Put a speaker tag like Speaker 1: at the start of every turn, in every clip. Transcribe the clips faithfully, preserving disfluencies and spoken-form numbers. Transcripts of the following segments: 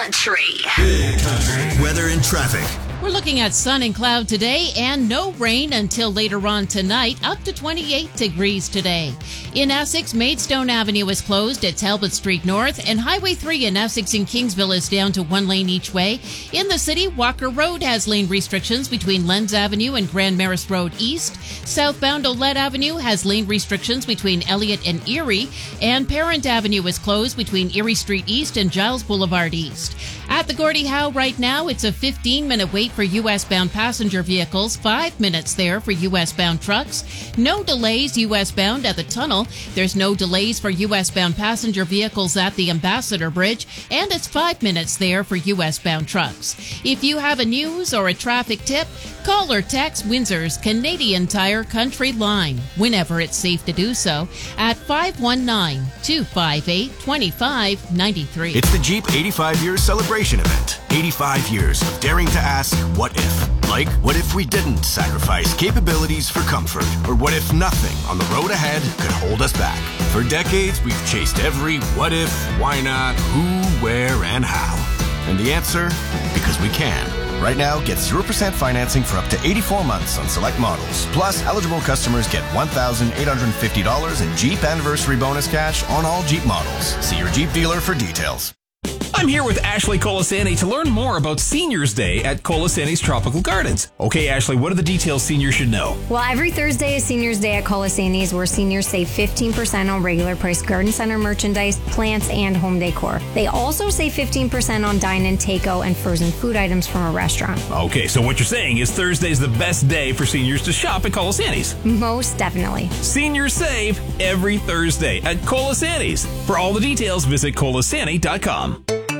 Speaker 1: Country.
Speaker 2: Big Country. Weather and traffic.
Speaker 3: We're looking at sun and cloud today and no rain until later on tonight, up to twenty-eight degrees today. In Essex, Maidstone Avenue is closed at Talbot Street North, and Highway three in Essex and Kingsville is down to one lane each way. In the city, Walker Road has lane restrictions between Lenz Avenue and Grand Maris Road East. Southbound Olette Avenue has lane restrictions between Elliott and Erie, and Parent Avenue is closed between Erie Street East and Giles Boulevard East. At the Gordie Howe right now, it's a fifteen-minute wait for U S-bound passenger vehicles, five minutes there for U S-bound trucks. No delays U S-bound at the tunnel. There's no delays for U S-bound passenger vehicles at the Ambassador Bridge, and it's five minutes there for U S-bound trucks. If you have a news or a traffic tip, call or text Windsor's Canadian Tire Country Line, whenever it's safe to do so, at five one nine, two five eight, two five nine three.
Speaker 2: It's the Jeep eighty-five years celebration event. eighty-five years of daring to ask, what if? Like, what if we didn't sacrifice capabilities for comfort? Or what if nothing on the road ahead could hold us back? For decades, we've chased every what if, why not, who, where, and how. And the answer? Because we can. Right now, get zero percent financing for up to eighty-four months on select models. Plus, eligible customers get one thousand eight hundred fifty dollars in Jeep Anniversary Bonus cash on all Jeep models. See your Jeep dealer for details.
Speaker 4: I'm here with Ashley Colasani to learn more about Seniors Day at Colasani's Tropical Gardens. Okay, Ashley, what are the details seniors should know?
Speaker 5: Well, every Thursday is Seniors Day at Colasani's, where seniors save fifteen percent on regular price garden center merchandise, plants, and home decor. They also save fifteen percent on dine-in, takeout, and frozen food items from a restaurant.
Speaker 4: Okay, so what you're saying is Thursday's the best day for seniors to shop at Colasani's.
Speaker 5: Most definitely.
Speaker 4: Seniors save every Thursday at Colasani's. For all the details, visit colasani dot com.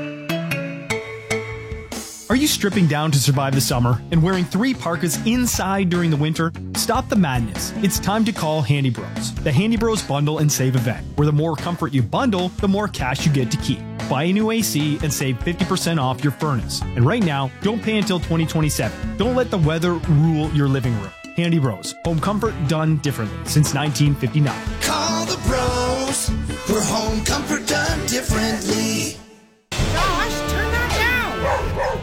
Speaker 6: Are you stripping down to survive the summer and wearing three parkas inside during the winter? Stop the madness. It's time to call Handy Bros. The Handy Bros Bundle and Save event, where the more comfort you bundle, the more cash you get to keep. Buy a new A C and save fifty percent off your furnace. And right now, don't pay until twenty twenty-seven. Don't let the weather rule your living room. Handy Bros. Home comfort done differently since nineteen fifty-nine.
Speaker 7: Call the bros for home comfort done differently.
Speaker 8: Josh, turn that down!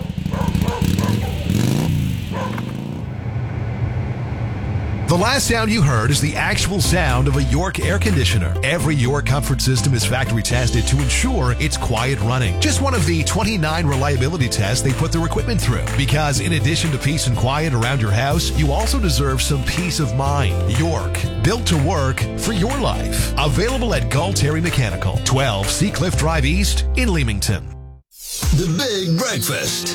Speaker 9: The last sound you heard is the actual sound of a York air conditioner. Every York comfort system is factory tested to ensure it's quiet running. Just one of the twenty-nine reliability tests they put their equipment through. Because in addition to peace and quiet around your house, you also deserve some peace of mind. York, built to work for your life. Available at Galtieri Mechanical, twelve Seacliff Drive East in Leamington.
Speaker 2: The Big Breakfast.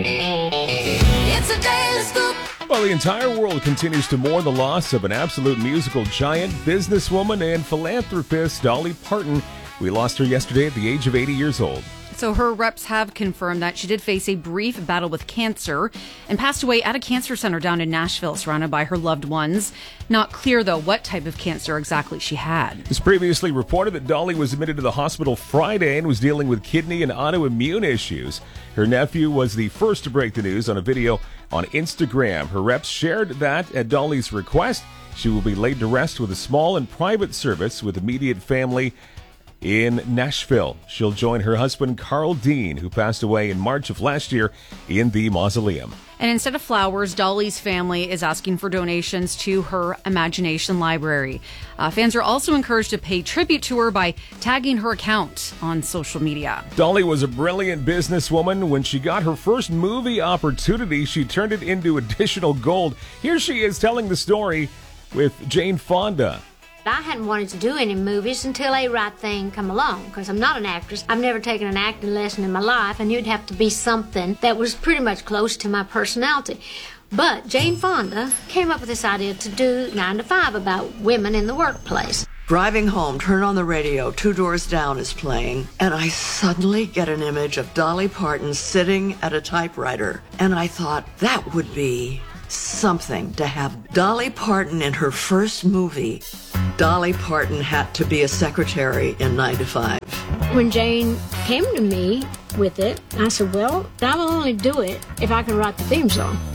Speaker 1: It's a daily scoop.
Speaker 10: Well, the entire world continues to mourn the loss of an absolute musical giant, businesswoman, and philanthropist, Dolly Parton. We lost her yesterday at the age of eighty years old.
Speaker 11: So her reps have confirmed that she did face a brief battle with cancer and passed away at a cancer center down in Nashville, surrounded by her loved ones. Not clear, though, what type of cancer exactly she had.
Speaker 10: It was previously reported that Dolly was admitted to the hospital Friday and was dealing with kidney and autoimmune issues. Her nephew was the first to break the news on a video on Instagram. Her reps shared that at Dolly's request, she will be laid to rest with a small and private service with immediate family in Nashville. She'll join her husband, Carl Dean, who passed away in March of last year, in the mausoleum.
Speaker 11: And instead of flowers, Dolly's family is asking for donations to her Imagination Library. Uh, fans are also encouraged to pay tribute to her by tagging her account on social media.
Speaker 10: Dolly was a brilliant businesswoman. When she got her first movie opportunity, she turned it into additional gold. Here she is telling the story with Jane Fonda.
Speaker 12: I hadn't wanted to do any movies until A Right Thing come along, because I'm not an actress. I've never taken an acting lesson in my life, and it'd have to be something that was pretty much close to my personality. But Jane Fonda came up with this idea to do nine to five about women in the workplace.
Speaker 13: Driving home, turn on the radio, Two Doors Down is playing, and I suddenly get an image of Dolly Parton sitting at a typewriter. And I thought, that would be something to have Dolly Parton in her first movie. Dolly Parton had to be a secretary in nine to five.
Speaker 12: When Jane came to me with it, I said, well, I will only do it if I can write the theme song.